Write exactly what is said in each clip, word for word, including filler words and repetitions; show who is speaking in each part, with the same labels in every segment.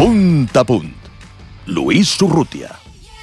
Speaker 1: Punt a punt. Luis Urrutia.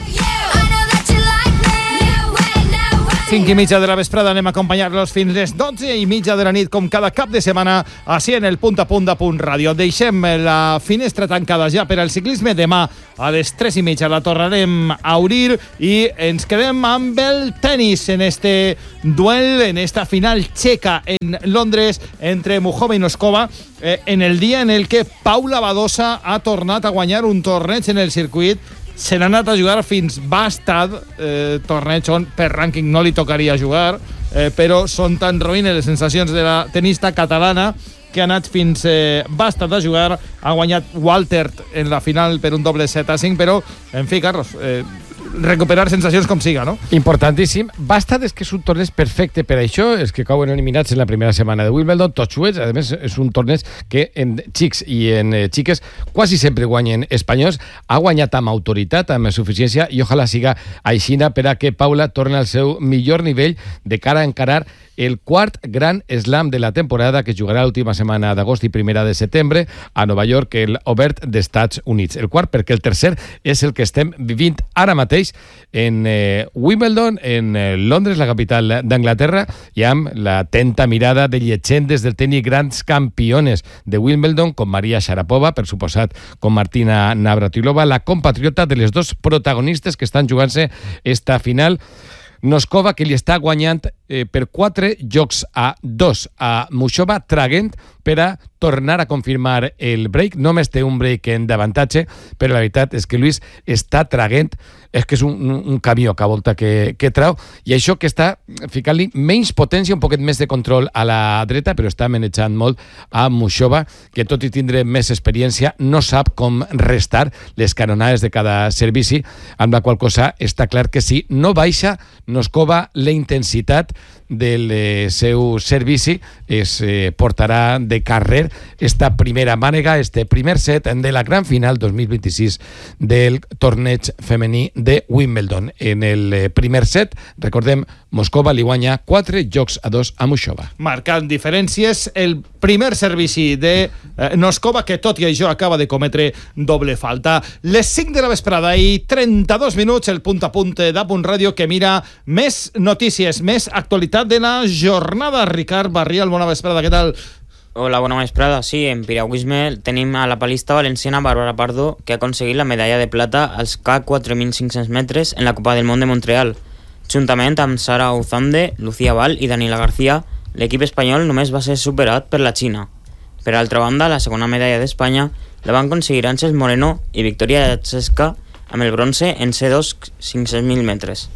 Speaker 2: cinc i mitja de la vesprada anem a acompanyar-los fins les dotze i mitja de la nit, com cada cap de setmana, així en el Punt a Punt de Punt Ràdio. Deixem la finestra tancada ja per al ciclisme. Demà a les tres i mitja la tornarem a obrir i ens quedem amb el tenis en este duel, en esta final txeca en Londres entre Muchova i Noskova, eh, en el dia en el que Paula Badosa ha tornat a guanyar un torneig en el circuit. Se n'ha anat a jugar fins Bastad, eh, torneig on per rànquing no li tocaria jugar, eh, però són tan roïnes les sensacions de la tenista catalana que ha anat fins eh, Bastad a jugar. Ha guanyat Waltert en la final per un doble set a cinc, però, en fi, Carlos, eh, recuperar sensacions com siga, no?
Speaker 3: Importantíssim. Bastad és que és un torneig perfecte per això, és que cauen eliminats en la primera setmana de Wimbledon, tots xuets. A més, és un torneig que en xics i en eh, xiques quasi sempre guanyen espanyols. Ha guanyat amb autoritat, amb suficiència, i ojalà siga aixina per a que Paula torni al seu millor nivell de cara a encarar el quart gran slam de la temporada, que jugarà l'última setmana d'agost i primera de setembre a Nova York, el Obert d'Estats Units. El quart perquè el tercer és el que estem vivint ara mateix en eh, Wimbledon, en eh, Londres, la capital d'Anglaterra, i amb la atenta mirada de llegendes del tenis, grans campiones de Wimbledon, com Maria Sharapova, per suposat, com Martina Navratilova, la compatriota de les dos protagonistes que estan jugant-se esta final. Noskova, que li està guanyant eh, per quatre jocs a dos a Muchova, traguent per a tornar a confirmar el break. Només té un break en d'avantatge, però la veritat és que Luis està traguent, és que és un, un camió cada volta que, que trau, i això que està ficant-li menys potència, un poquet més de control a la dreta, però està manejant molt a Muchova, que tot i tindre més experiència no sap com restar les canonades de cada servici, amb la qual cosa està clar que si no baixa Noskova la intensitat del eh, seu servici, es eh, portarà de carrer esta primera mànega, este primer set de la gran final dos mil vint-i-sis del torneig femení de Wimbledon. En el eh, primer set, recordem, Noskova li guanya quatre jocs a dos a Muchova.
Speaker 2: Marcant diferències, el primer servici de eh, Noskova, que tot i això acaba de cometre doble falta. Les cinc de la vesprada i trenta-dos minuts, el punt a punt de Punt Ràdio, que mira més notícies, més actualitat de la jornada. Ricard Barrial, bona vesprada, què tal?
Speaker 4: Hola, bona vesprada. Sí, en piragüisme tenim a la palista valenciana Bàrbara Pardo, que ha aconseguit la medalla de plata als K quatre mil cinc-cents metres en la Copa del Món de Montreal. Juntament amb Sara Uzande, Lucía Val i Daniela García, l'equip espanyol només va ser superat per la Xina. Per altra banda, la segona medalla d'Espanya la van aconseguir Àngels Moreno i Victoria Yachesca amb el bronze en C dos cinc-cents mil metres.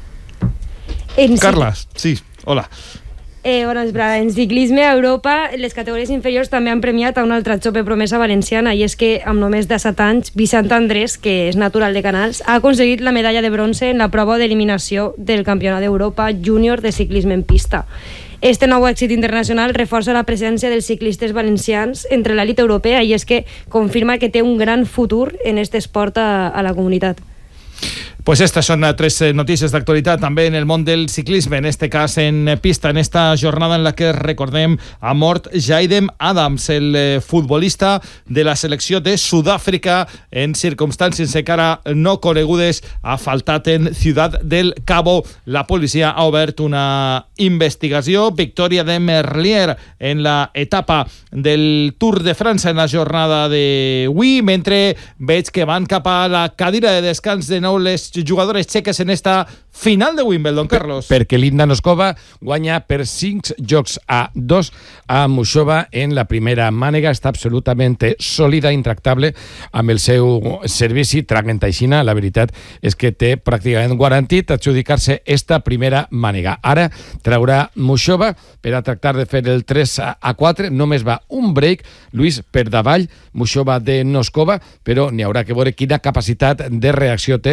Speaker 2: En Carles, sí, hola.
Speaker 5: Eh, bona vesprada. En ciclisme a Europa, les categories inferiors també han premiat a una altra xope promesa valenciana, i és que amb només disset anys, Vicent Andrés, que és natural de Canals, ha aconseguit la medalla de bronze en la prova d'eliminació del Campionat d'Europa júnior de ciclisme en pista. Este nou èxit internacional reforça la presència dels ciclistes valencians entre l'elit europea, i és que confirma que té un gran futur en aquest esport a, a la comunitat.
Speaker 2: Pues estas son tres noticias de actualidad también en el món del ciclisme, en este cas en pista, en esta jornada en la que recordem ha mort Jaidem Adams, el eh, futbolista de la selecció de Sud-àfrica, en circumstàncies encara no conegudes. Ha faltat en Ciutat del Cabo. La policia ha obert una investigació. Victòria de Merlier en la etapa del Tour de França en la jornada d'avui, mentre veig que van cap a la cadira de descans de nou les jugadores txeques en esta final de Wimbledon, Carlos.
Speaker 3: Per, perquè Linda Noskova guanya per cinc jocs a dos a Muchova en la primera mànega. Està absolutament sòlida, intractable amb el seu servici, traguent aixina. La veritat és que té pràcticament garantit adjudicar-se esta primera mànega. Ara traurà Muchova per a tractar de fer el tres a quatre. Només va un break, Luis, per davall Muchova de Noskova, però n'hi haurà que veure quina capacitat de reacció té, perquè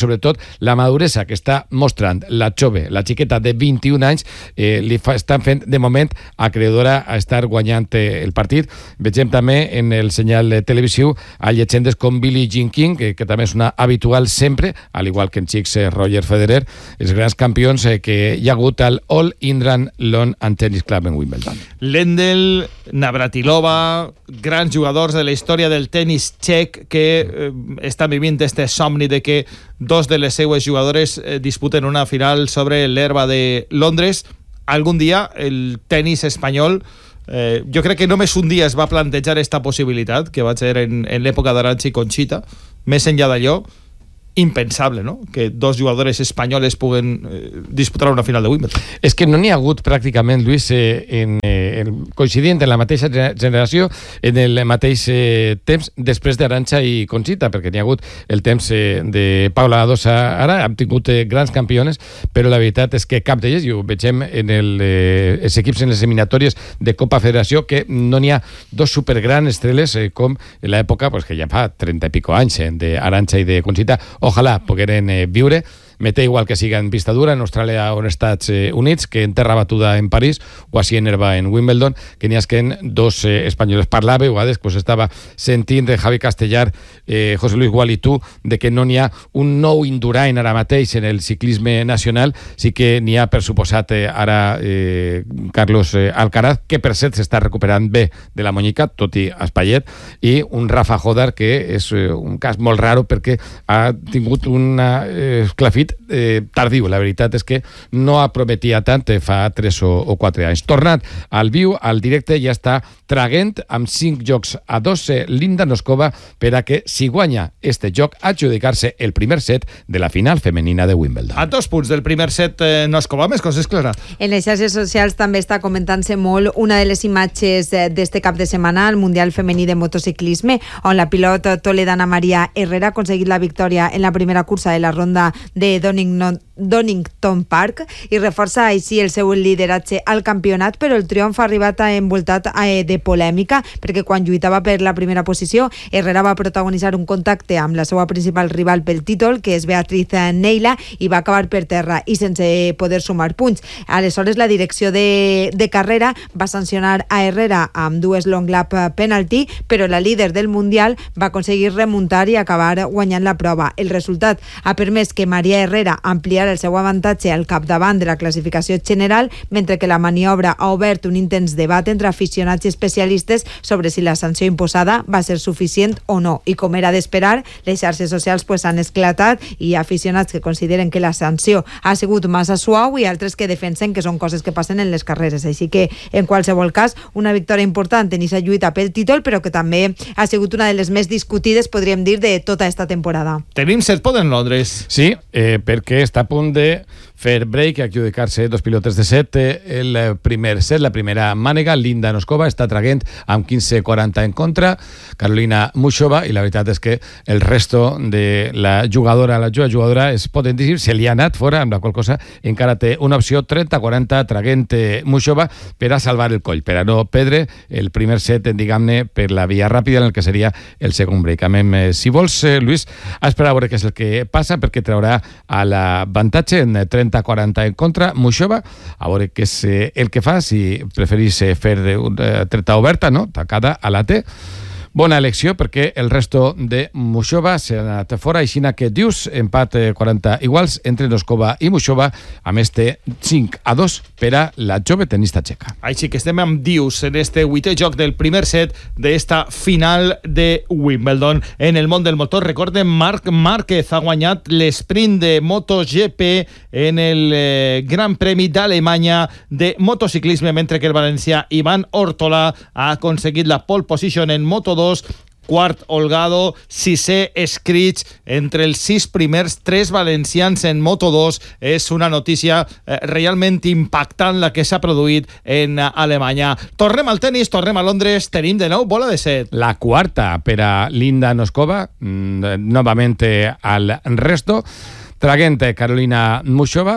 Speaker 3: sobretot la maduresa que està mostrant la jove, la xiqueta de vint-i-un anys, eh, li fa, estan fent de moment acreedora a estar guanyant eh, el partit. Vegem també en el senyal televisiu a llegendes com Billie Jean King, que, que també és una habitual sempre, al igual que en xics eh, Roger Federer, els grans campions eh, que hi ha hagut al All England Lawn and Tennis Club en Wimbledon.
Speaker 2: Lendl, Navratilova, grans jugadors de la història del tenis txec que eh, estan vivint este somni de que dos de les seues jugadores eh, disputen una final sobre l'herba de Londres. Algun dia el tenis espanyol, eh, jo crec que només un dia es va plantejar esta possibilitat, que va ser en, en l'època d'Arantxa i Conxita. Més enllà d'allò, impensable, no?, que dos jugadores espanyoles puguen eh, disputar una final de Wimbledon.
Speaker 3: És que no n'hi ha hagut pràcticament, Lluís, eh, en, eh, coincidint en la mateixa generació, en el mateix eh, temps després d'Arantxa i Conxita, perquè n'hi ha hagut el temps eh, de Paula Badosa. Ara hem tingut eh, grans campiones, però la veritat és que cap d'elles, i ho vegem en el, eh, els equips en les eliminatòries de Copa Federació, que no n'hi ha dos supergrans estrelles eh, com en l'època, pues, que ja fa trenta i pico anys eh, d'Arantxa i de Conxita. Ojalà pogueren eh, viure. Me té igual que siga en pista dura, en Austràlia o en Estats eh, Units, que en terra batuda en París, o així en herba en Wimbledon, que n'hi ha que dos eh, espanyols. Parlava, a vegades pues, estava sentint de Javi Castellar, eh, José Luis Gual i tu, de que no n'hi ha un nou Indurain ara mateix en el ciclisme nacional. Sí que n'hi ha, per suposat, eh, ara eh, Carlos eh, Alcaraz, que per cert s'està recuperant bé de la monyica, tot i espaiet, i un Rafa Jodar, que és eh, un cas molt raro perquè ha tingut un eh, esclafit Eh, tardiu. La veritat és que no prometia tant eh, fa tres o, o quatre anys. Tornant al viu, al directe, ja està traguent amb cinc jocs a dos eh, Linda Noskova per a que, si guanya este joc, adjudicar-se el primer set de la final femenina de Wimbledon.
Speaker 2: A dos punts del primer set, eh, Noskova. Més coses, Clara?
Speaker 6: En les xarxes socials també està comentant-se molt una de les imatges d'este cap de setmana al Mundial Femení de Motociclisme, on la pilot toledana Maria Herrera ha aconseguit la victòria en la primera cursa de la ronda de Donington, Donington Park i reforça així el seu lideratge al campionat, però el triomf ha arribat envoltat de polèmica, perquè quan lluitava per la primera posició, Herrera va protagonitzar un contacte amb la seva principal rival pel títol, que és Beatriz Neila, i va acabar per terra i sense poder sumar punts. Aleshores, la direcció de, de carrera va sancionar a Herrera amb dues long lap penalty, però la líder del Mundial va aconseguir remuntar i acabar guanyant la prova. El resultat ha permès que Maria Herrera ampliar el seu avantatge al capdavant de la classificació general, mentre que la maniobra ha obert un intens debat entre aficionats i especialistes sobre si la sanció imposada va ser suficient o no. I com era d'esperar, les xarxes socials pues, han esclatat, i aficionats que consideren que la sanció ha sigut massa suau i altres que defensen que són coses que passen en les carreres. Així que, en qualsevol cas, una victòria important en aquesta lluita pel títol, però que també ha sigut una de les més discutides, podríem dir, de tota esta temporada.
Speaker 2: Tenim set pot en Londres.
Speaker 3: Sí, eh, perquè està a punt de fer break i adjudicar-se dos pilotes de set. El primer set, la primera mànega, Linda Noskova està traguent amb quinze quaranta en contra, Carolina Muchova, i la veritat és que el resto de la jugadora, la jugadora és potentíssim, se li ha anat fora, amb la qual cosa encara té una opció trenta quaranta traguent Muchova per a salvar el coll, per a no perdre el primer set, diguem-ne, per la via ràpida en el que seria el segon break. Amem, si vols, Lluís, a esperar a veure què és el que passa, perquè traurà a l'avantatge en trenta quaranta en contra Muchova, a veure què és el que fa, si preferís fer una treta oberta, no? Tacada a la T. Bona elecció, perquè el resto de Muchova s'ha anat fora, així que dius empat quaranta iguals entre Noskova i Muchova, a més té cinc a dos per a la jove tenista txeca.
Speaker 2: Així que estem amb dius en este vuitè joc del primer set d'esta final de Wimbledon. En el món del motor, recordem, Marc Márquez ha guanyat l'esprint de MotoGP en el eh, Gran Premi d'Alemanya de motociclisme, mentre que el valencià Ivan Ortola ha aconseguit la pole position en Moto dos, quart Holgado, sisè Escrig, entre els sis primers, tres valencians en Moto dos. És una notícia eh, realment impactant la que s'ha produït en Alemanya. Tornem al tenis, tornem a Londres, tenim de nou bola de set.
Speaker 3: La quarta per a Linda Noskova, mm, novament al resto, traguent Carolina Muchova,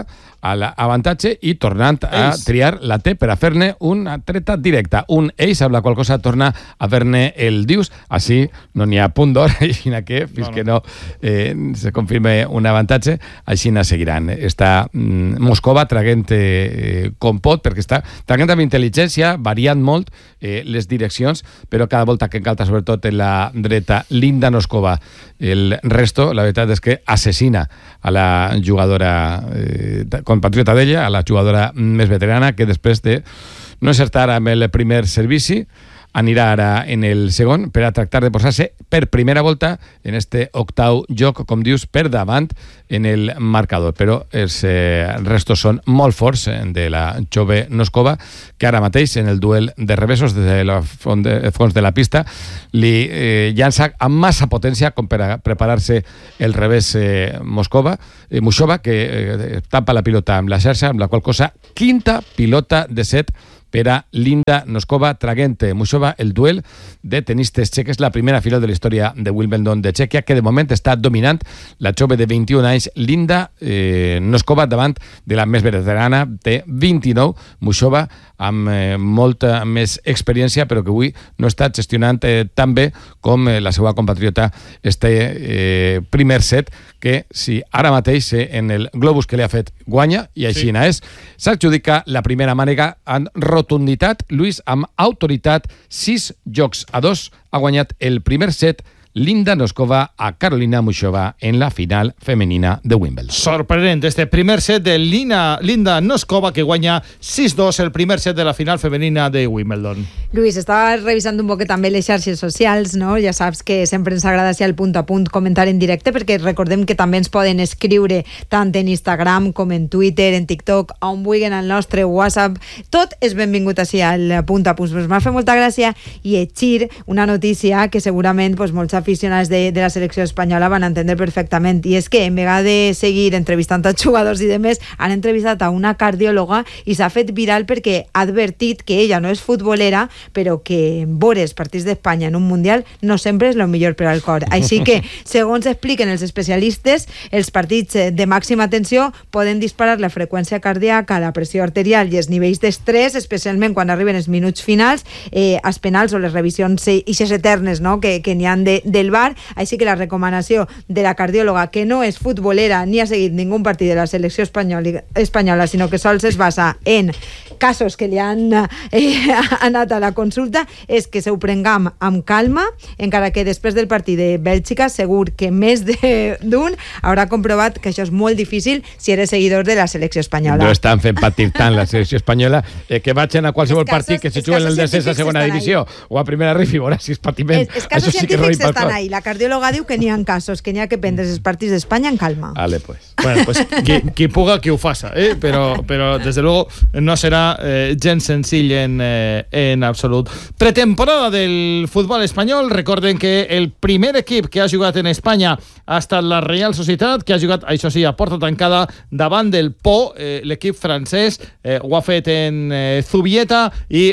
Speaker 3: a l'avantatge i tornant a
Speaker 2: Ace.
Speaker 3: triar la T per a fer-ne una treta directa, un ace, amb la qual cosa torna a fer-ne el dius, així no n'hi ha punt d'or, així que fins no, no. que no eh, se confirme un avantatge, així no seguiran. Està mm, Moscova traguent eh, com pot, perquè està traguent amb intel·ligència, variant molt eh, les direccions, però cada volta que encalta, sobretot en la dreta, Linda Noskova. El resto, la veritat és que assassina a la jugadora eh, compatriota d'ella, a la jugadora més veterana, que després de no encertar amb el primer servici anirà ara en el segon per a tractar de posar-se per primera volta en este octau joc, com dius, per davant en el marcador. Però els eh, restos són molt forts de la jove Noskova, que ara mateix en el duel de revesos des de la fons de, fons de la pista li eh, llança amb massa potència com per a preparar-se el revés eh, Moscova, eh, Mushova, que eh, tampa la pilota amb la xarxa, amb la qual cosa quinta pilota de set per a Linda Noskova, traguent Mushova el duel de tenistes txeques, la primera final de la història de Wimbledon de Txèquia, que de moment està dominant la jove de vint-i-un anys, Linda eh, Noskova, davant de la més veterana de vint-i-nou, Mushova, amb eh, molta més experiència, però que avui no està gestionant eh, tan bé com eh, la seva compatriota este eh, primer set, que si ara mateix eh, en el globus que li ha fet guanya, i així sí. és, s'adjudica la primera mànega en rotunditat. Lluís, amb autoritat, sis jocs a dos, ha guanyat el primer set Linda Noskova a Carolina Mushova en la final femenina de Wimbledon.
Speaker 2: Sorprendent este primer set de Lina, Linda Noskova, que guanya sis dos el primer set de la final femenina de Wimbledon.
Speaker 6: Lluís, estava revisant un poquet també les xarxes socials, no? Ja saps que sempre ens agrada ser al punt a punt comentar en directe, perquè recordem que també ens poden escriure tant en Instagram com en Twitter, en TikTok, on vulguin al nostre WhatsApp. Tot és benvingut així al punt a punt. Pues m'ha fet molta gràcia llegir una notícia que segurament pues, molts aficionats de, de la selecció espanyola van entendre perfectament, i és que en vegada de seguir entrevistant a jugadors i demés, han entrevistat a una cardiòloga i s'ha fet viral perquè ha advertit que ella no és futbolera, però que veure els partits d'Espanya en un Mundial no sempre és el millor per al cor. Així que, segons expliquen els especialistes, els partits de màxima tensió poden disparar la freqüència cardíaca, la pressió arterial i els nivells d'estrès, especialment quan arriben els minuts finals, eh, els penals o les revisions ixes eternes, no? que, que n'hi han de, del V A R. Així que la recomanació de la cardiòloga, que no és futbolera ni ha seguit ningú partit de la selecció espanyola, espanyola sinó que sols es basa en casos que li han eh, anat a la consulta, és que se ho prengam amb calma, encara que després del partit de Bèlgica segur que més d'un haurà comprovat que això és molt difícil si eres seguidor de la selecció espanyola.
Speaker 3: No estan fent patir tant la selecció espanyola eh, que vagin a qualsevol partit que se juguen el descens a segona divisió o a primera ref i veure si és patiment.
Speaker 6: Els casos científics estan ahí. La cardiòloga diu que n'hi ha casos, que n'hi ha que prendre els partits d'Espanya en calma.
Speaker 3: Vale, pues.
Speaker 2: Bueno, pues qui, qui puga, qui ho faça, eh? però, però desde luego no serà eh, gens senzill en, eh, en absolut. Pretemporada del futbol espanyol. Recorden que el primer equip que ha jugat en Espanya ha estat la Real Societat, que ha jugat, això sí, a porta tancada davant del Po, eh, l'equip francès, eh, ho ha fet en eh, Zubieta, i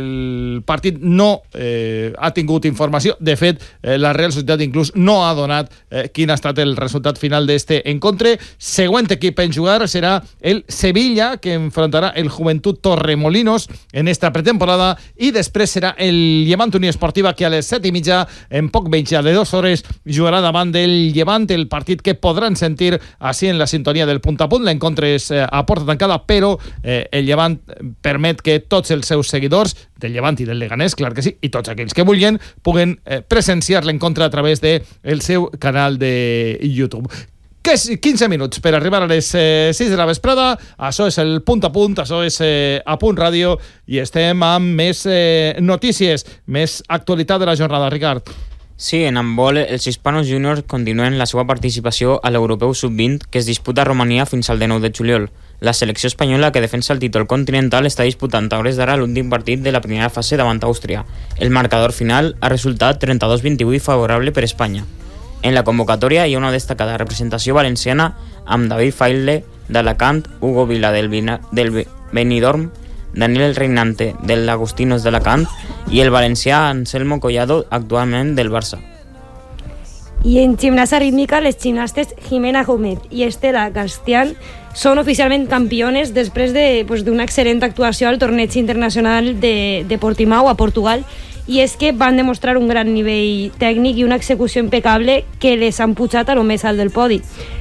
Speaker 2: el partit no eh, ha tingut informació. De fet, eh, la Real Societat inclús no ha donat eh, quin ha estat el resultat final d'este encontre. Següent equip en jugar serà el Sevilla, que enfrontarà el Juventud Torremolinos en esta pretemporada, i després serà el Llevant Unió Esportiva, que a les set i mitja, en poc menys de dues hores, jugarà davant del Llevant, el partit que podran sentir així en la sintonia del punt a punt. L'encontre és eh, a porta tancada, però eh, el Llevant permet que tots els seus seguidors del Llevant i del Leganés, clar que sí, i tots aquells que vulguin, puguen eh, presenciar l'encontre a través del de seu canal de YouTube. Que és quinze minuts per arribar a les eh, sis de la vesprada. Això és el punt a punt, això és eh, a punt ràdio, i estem amb més eh, notícies, més actualitat de la jornada, Ricard.
Speaker 4: Sí, en handbol, els hispanos júniors continuen la seva participació a l'Europeu sub vint, que es disputa a Romania fins al dinou de juliol. La selecció espanyola, que defensa el títol continental, està disputant a hores d'ara l'últim partit de la primera fase davant Àustria. El marcador final ha resultat trenta-dos a vint-i-vuit favorable per Espanya. En la convocatòria hi ha una destacada representació valenciana amb David Faile d'Alacant, Hugo Vila del, Vina, del Benidorm, Daniel Reinante del Agustinos d'Alacant i el valencià Anselmo Collado, actualment del Barça.
Speaker 5: I en gimnasia rítmica, les gimnastes Jimena Gómez i Estela Castián són oficialment campiones després de, pues, d'una excel·lent actuació al torneig internacional de, de Portimao a Portugal, i és que van demostrar un gran nivell tècnic i una execució impecable que les han pujat a lo més alt del podi.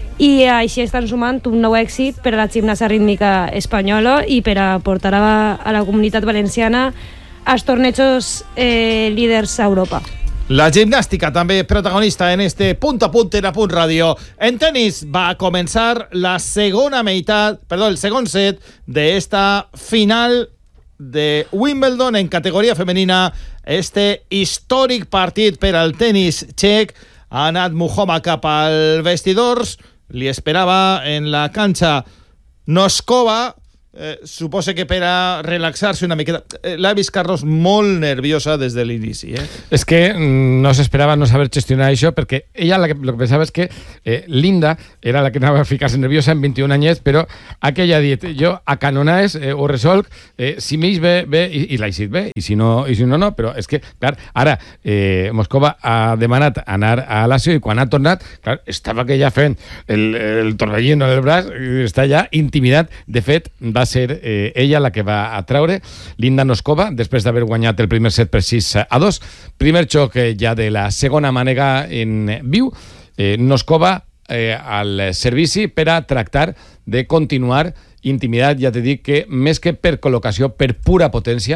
Speaker 5: I així estan sumant un nou èxit per a la gimnasia rítmica espanyola i per a portar a, a la comunitat valenciana als tornejos eh, líders a Europa.
Speaker 2: La gimnàstica també protagonista en este punt a punt en A Punt Ràdio. En tenis va a començar la segona meitat, perdó, el segon set de esta final de Wimbledon en categoria femenina. Este històric partit per al tenis txec. Ha anat Muchova cap al vestidors, li esperava en la canxa Noskova. Eh, suposa que per a relaxar-se una miqueta. Eh, l'ha vist, Carlos, molt nerviosa des de l'inici. Eh?
Speaker 3: És que no s'esperava no saber gestionar això, perquè ella la que, lo que pensava és que eh, Linda era la que anava a ficar-se nerviosa en vint-i-un anyets, però aquella ha dit, jo a canonades eh, ho resolc, eh, si m'eix bé, bé, i, i l'ha eixit bé, i si no, i si no, no, però és que, clar, ara eh, Moskova ha demanat anar a Lazio i quan ha tornat, clar, estava que ja fent el, el torbellino del braç, està ja intimidat. De fet, va ser eh, ella la que va atraure Linda Noskova després d'haver guanyat el primer set per sis a dos. Primer xoc eh, ja de la segona mànega en viu. Eh, Noskova eh, al servici per a tractar de continuar intimidat, ja t'he dit que més que per col·locació, per pura potència,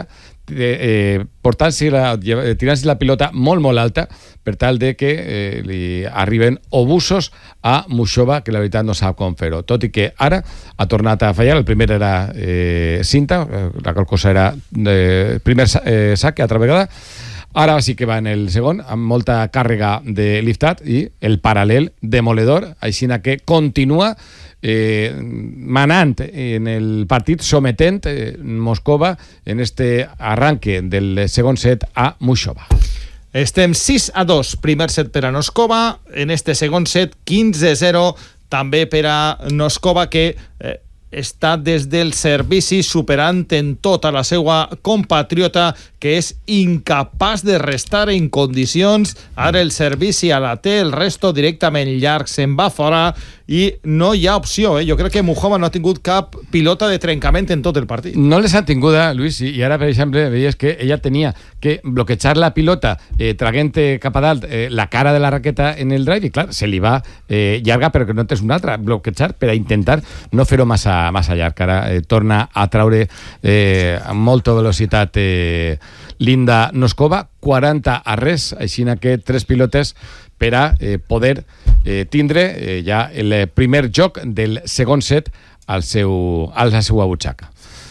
Speaker 3: eh, portant-se la, tirant-se la pilota molt, molt alta per tal de que eh, li arriben obusos a Muchova, que la veritat no sap com fer-ho. Tot i que ara ha tornat a fallar. El primer era eh, cinta, la qual cosa era eh, primer eh, sac, altra vegada. Ara sí que va en el segon, amb molta càrrega de liftat i el paral·lel demoledor, així que continua eh, manant en el partit, sometent eh, Moskova en este arranque del segon set a Muchova.
Speaker 2: Estem sis a dos, primer set per a Noskova, en este segon set quinze a zero també per a Noskova, que eh, està des del servici superant en tota la seva compatriota, que és incapaç de restar en condicions. Ara el servici a la té, el resto directament llarg, se'n va fora i no hi ha opció. Eh? Jo crec que Muchova no ha tingut cap pilota de trencament en tot el partit.
Speaker 3: No les ha tinguda, Luis, i ara, per exemple, veies que ella tenia que bloquejar la pilota eh, traguent cap a dalt eh, la cara de la raqueta en el drive, i clar, se li va eh, llarga, però que no tens una altra, bloquejar per a intentar no fer-ho massa, massa llarg. Ara eh, torna a traure eh, amb molta velocitat eh, Linda Noskova, quaranta a res, així que tres pilotes per a eh, poder eh, tindre eh, ja el primer joc del segon set al seu, a la seva butxaca.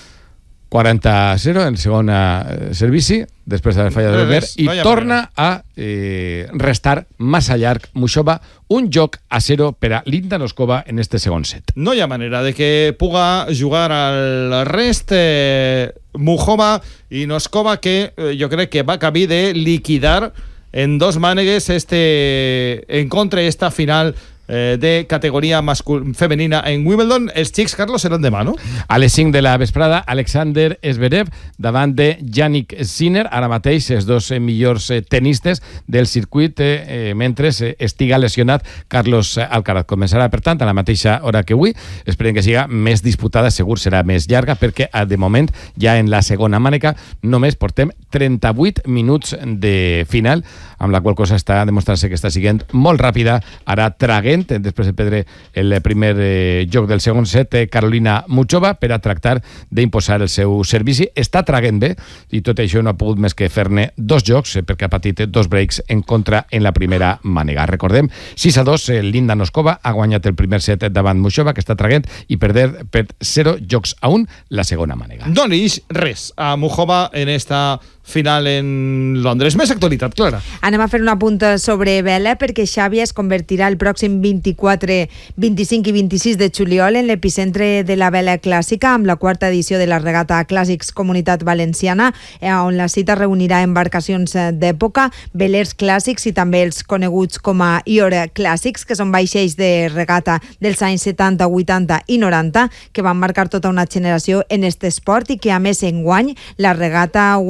Speaker 3: quaranta a zero en el segon eh, servici, després d'haver fallat el primer, i no torna a eh, restar massa llarg Muchova, un joc a zero per a Linda Noskova en este segon set.
Speaker 2: No hi ha manera de que puga jugar al rest eh, Muchova i Noskova, que eh, jo crec que va camí de liquidar en dos mànegues este encontre, esta final eh, de categoria femenina en Wimbledon. Els xics, Carlos, seran demà, no?
Speaker 3: A les cinc de la vesprada, Alexander Zverev davant de Yannick Sinner, ara mateix els dos eh, millors eh, tenistes del circuit, eh, mentre eh, estiga lesionat Carlos Alcaraz. Començarà, per tant, a la mateixa hora que avui. Esperem que siga més disputada, segur serà més llarga, perquè de moment, ja en la segona mànega, només portem trenta-vuit minuts de final, amb la qual cosa està demostrant-se que està siguent molt ràpida, ara traguent, després de perdre el primer eh, joc del segon set, eh, Carolina Muchova, per a tractar d'imposar el seu servici. Està traguent bé, i tot això no ha pogut més que fer-ne dos jocs, eh, perquè ha patit dos breaks en contra en la primera mànega. Recordem, sis a dos, eh, Linda Noskova ha guanyat el primer set davant Muchova, que està traguent, i perder per zero jocs a un la segona mànega.
Speaker 2: No li ix res a Muchova en esta final en Londres. Més actualitat, Clara.
Speaker 6: Anem a fer una punta sobre vela, perquè Xàbia es convertirà el pròxim vint-i-quatre, vint-i-cinc i vint-i-sis de juliol en l'epicentre de la vela clàssica, amb la quarta edició de la regata Clàssics Comunitat Valenciana, eh, on la cita reunirà embarcacions d'època, velers clàssics i també els coneguts com a Ior Clàssics, que són vaixells de regata dels anys setanta, vuitanta i noranta, que van marcar tota una generació en aquest esport, i que a més enguany la regata guanya pes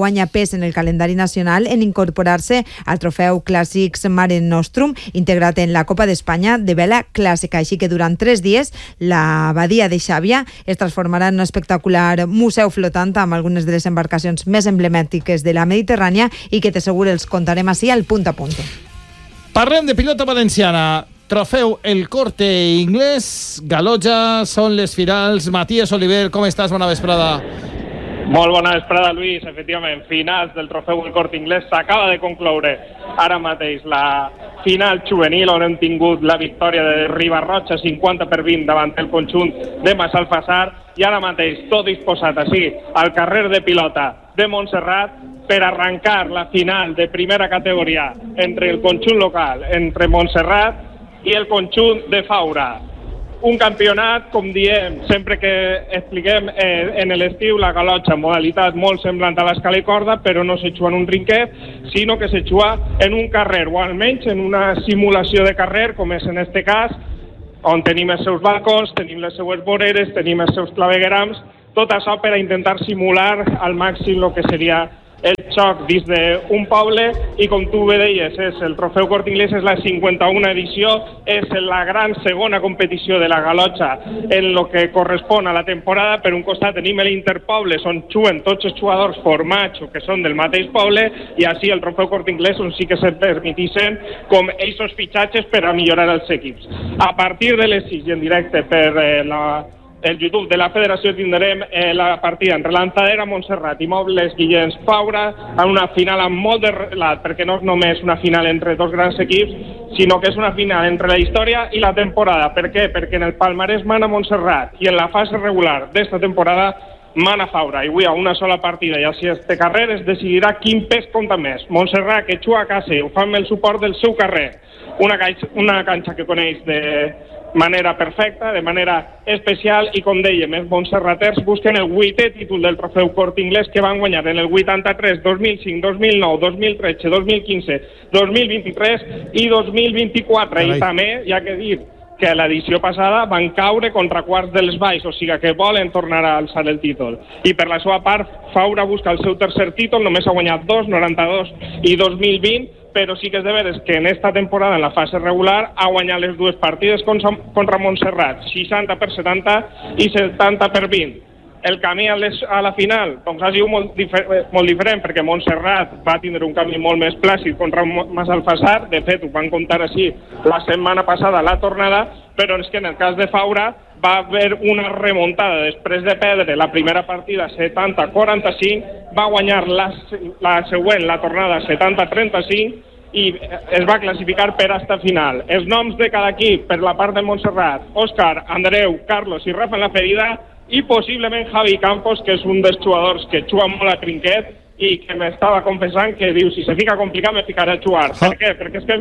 Speaker 6: primers en el calendari nacional en incorporar-se al trofeu Clàssics Mare Nostrum, integrat en la Copa d'Espanya de vela clàssica. Així que durant tres dies la badia de Xàbia es transformarà en un espectacular museu flotant amb algunes de les embarcacions més emblemàtiques de la Mediterrània i que t'asseguro els contarem així al punt a punt.
Speaker 2: Parlem de pilota valenciana. Trofeu El Corte Inglés, Galoja, són les finals. Matías Oliver, com estàs? Bona vesprada.
Speaker 7: Molt bona vesprada, Lluís. Efectivament, finals del trofeu El Corte Inglés. S'acaba de concloure ara mateix la final juvenil, on hem tingut la victòria de Ribarroja cinquanta per vint davant el conjunt de Massalfassar, i ara mateix tot disposat així al carrer de pilota de Montserrat per arrencar la final de primera categoria entre el conjunt local, entre Montserrat i el conjunt de Faura. Un campionat, com diem, sempre que expliquem eh, en l'estiu, la Galoja, modalitat molt semblant a l'escala i corda, però no se juga en un trinquet, sinó que se juga en un carrer, o almenys en una simulació de carrer, com és en este cas, on tenim els seus balcons, tenim les seues voreres, tenim els seus claveguerams, tot això per a intentar simular al màxim el que seria el xoc dins d'un poble, i com tu bé deies, és el trofeu Corte Inglés, és la cinquanta-una edició, és la gran segona competició de la Galoja en el que correspon a la temporada. Per un costat tenim l'Interpoble, on juguen tots els jugadors formats o que són del mateix poble, i així el trofeu Corte Inglés, on sí que se permetissen com aquests fitxatges per a millorar els equips. A partir de les sis i en directe per eh, la el YouTube de la Federació tindrem eh, la partida entre l'Antadera, Montserrat i Mobles Guillens Faura, en una final amb molt de relat, perquè no és només una final entre dos grans equips, sinó que és una final entre la història i la temporada. Per què? Perquè en el palmarès mana Montserrat i en la fase regular d'esta temporada mana Faura, i avui a una sola partida, i així este carrer es decidirà quin pes compta més. Montserrat, que juga a casa, ho fa amb el suport del seu carrer, una canxa, una canxa que coneix de manera perfecta, de manera especial, i com dèiem, els montserraters busquen el vuitè títol del trofeu Corte Inglés, que van guanyar en el vuitanta-tres, dos mil cinc, dos mil nou, dos mil tretze, dos mil quinze, dos mil vint-i-tres i dos mil vint-i-quatre. I també hi ha que dir que l'edició passada van caure contra quarts dels Baix, o sigui que volen tornar a alçar el títol. I per la seva part, Faura busca el seu tercer títol, només ha guanyat dos, noranta-dos i dos mil vint, però sí que és de veres que en esta temporada, en la fase regular, ha guanyat les dues partides contra Montserrat, seixanta per setanta i setanta per vint. El camí a, les, a la final doncs ha sigut molt, difer molt diferent, perquè Montserrat va tindre un camí molt més plàcid contra Massalfassar. De fet, ho van comptar així la setmana passada, la tornada, però és que en el cas de Faura va haver una remuntada després de perdre la primera partida setanta a quaranta-cinc, va guanyar la, la següent, la tornada setanta a trenta-cinc, i es va classificar per a esta final. Els noms de cada equip per la part de Montserrat: Òscar, Andreu, Carlos i Rafa en la ferida, i possiblement Javi Campos, que és un dels jugadors que juga molt a trinquet i que m'estava confessant que diu, si se fica complicat me ficaré a jugar. Per què? Perquè és que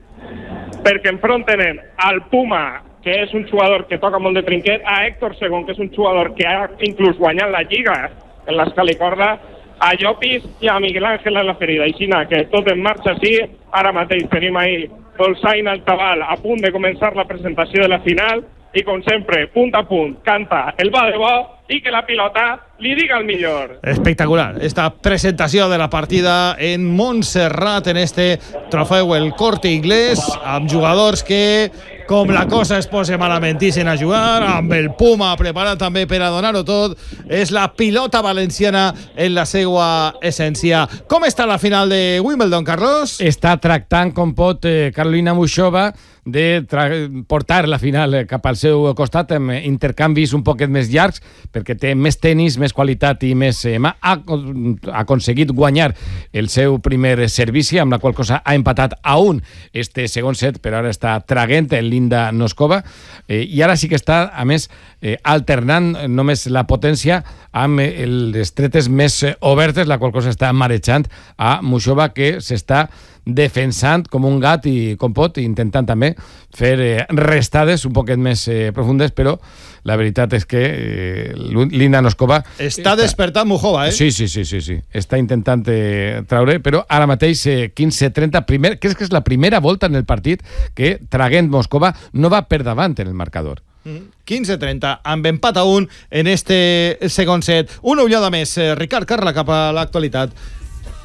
Speaker 7: perquè enfront tenen al Puma, que és un jugador que toca molt de trinquet, a Héctor Segón, que és un jugador que ha inclús guanyat la Lliga en l'escala i corda, a Llopis i a Miguel Ángel en la ferida. Així que tot en marxa així. Ara mateix tenim ahí Dolçaina Altabal a punt de començar la presentació de la final, i com sempre, punt a punt, canta el va de bo i que la pilota li diga el millor.
Speaker 2: Espectacular esta presentació de la partida en Montserrat, en este trofeu El Corte Inglés, amb jugadors que, com la cosa es posa malamentissin a jugar, amb el Puma preparat també per a donar-ho tot. És la pilota valenciana en la seva essència. Com està la final de Wimbledon, Carlos?
Speaker 3: Està tractant com pot eh, Carolina Muchova de portar la final cap al seu costat amb intercanvis un poquet més llargs, perquè té més tenis, més qualitat i més... Eh, ha, ha aconseguit guanyar el seu primer servici, amb la qual cosa ha empatat a un este segon set, però ara està traguent el Linda Noskova, eh, i ara sí que està, a més, eh, alternant només la potència amb eh, les tretes més eh, obertes, la qual cosa està marejant a Muchova, que s'està defensant com un gat i com pot, intentant també fer eh, restades un poquet més eh, profundes, però la veritat és que eh, Linda Noskova
Speaker 2: està despertant Muchova, eh?
Speaker 3: Sí, sí, sí, sí, sí. Està intentant eh, traure, però ara mateix eh, quinze trenta, primer, crec que és la primera volta en el partit que traguent Noskova no va per davant en el marcador.
Speaker 2: quinze trenta, amb empat a un en este segon set. Una ullada més, eh, Ricard Carla, cap a l'actualitat.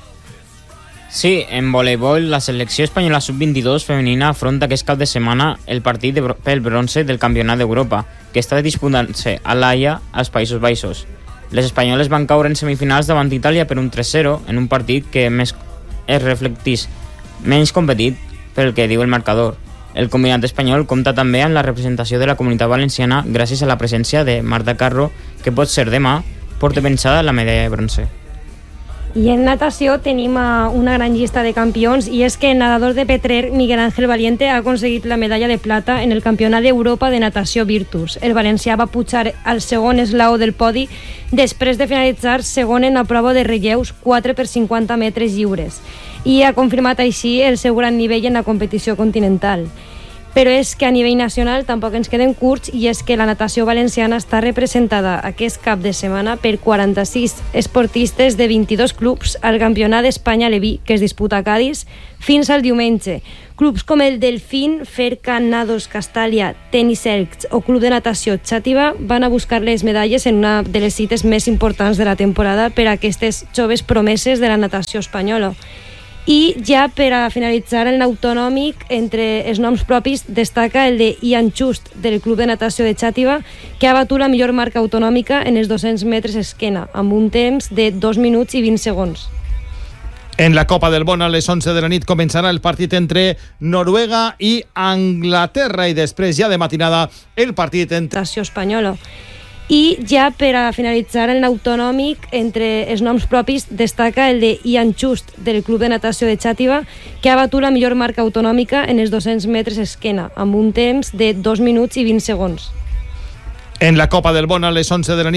Speaker 4: Sí, en voleibol, la selecció espanyola sub vint-i-dos femenina afronta aquest cap de setmana el partit de, pel bronze del Campionat d'Europa, que està disputant-se a l'Haia, als Països Baixos. Les espanyoles van caure en semifinals davant Itàlia per un tres zero en un partit que més es reflectís menys competit pel que diu el marcador. El combinat espanyol compta també amb la representació de la Comunitat Valenciana gràcies a la presència de Marta Carro, que pot ser demà porta pensada la medalla de bronze.
Speaker 5: I en natació tenim una gran llista de campions, i és que el nedador de Petrer, Miguel Ángel Valiente, ha aconseguit la medalla de plata en el Campionat d'Europa de Natació Virtus. El valencià va pujar al segon esglaó del podi després de finalitzar segon en la prova de relleus quatre per cinquanta metres lliures, i ha confirmat així el seu gran nivell en la competició continental. Però és que a nivell nacional tampoc ens quedem curts, i és que la natació valenciana està representada aquest cap de setmana per quaranta-sis esportistes de vint-i-dos clubs al Campionat d'Espanya Leví, que es disputa a Cadis, fins al diumenge. Clubs com el Delfín, Ferca, Nados, Castàlia, Tenis Elx o Club de Natació Xàtiva van a buscar les medalles en una de les cites més importants de la temporada per a aquestes joves promeses de la natació espanyola. I ja per a finalitzar el autonòmic, entre els noms propis destaca el de Ian Just del Club de Natació de Xàtiva, que ha batut la millor marca autonòmica en els dos-cents metres esquena, amb un temps de dos minuts i vint segons.
Speaker 2: En la Copa del Món a les onze de la nit començarà el partit entre Noruega i Anglaterra, i després ja de matinada el partit entre
Speaker 5: natació espanyola. I ja per a finalitzar el autonòmic, entre els noms propis destaca el de Ian Just del Club de Natació de Xàtiva, que ha batut la millor marca autonòmica en els dos-cents metres esquena, amb un temps de dos minuts i vint segons.
Speaker 2: En la Copa del Món a les onze de la nit